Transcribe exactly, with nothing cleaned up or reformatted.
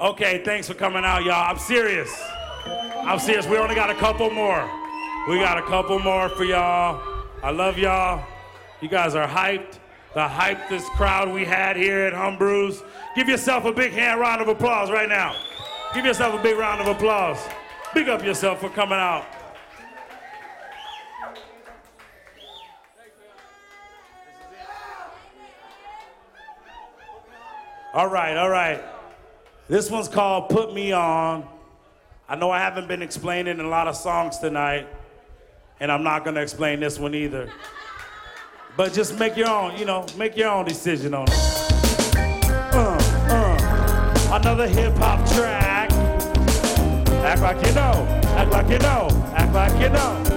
Okay, thanks for coming out, y'all. I'm serious. I'm serious. We only got a couple more. We got a couple more for y'all. I love y'all. You guys are hyped. The hypedest crowd we had here at Humbrew's. Give yourself a big hand round of applause right now. Give yourself a big round of applause. Big up yourself for coming out. All right, all right. This one's called Put Me On. I know I haven't been explaining a lot of songs tonight, and I'm not gonna explain this one either. But just make your own, you know, make your own decision on it. Uh, uh, another hip-hop track. Act like you know, act like you know, act like you know.